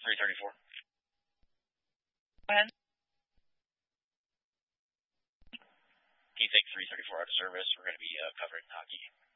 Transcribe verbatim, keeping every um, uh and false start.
three thirty-four. Go ahead. Can you take three thirty-four out of service? We're going to be uh, covering hockey.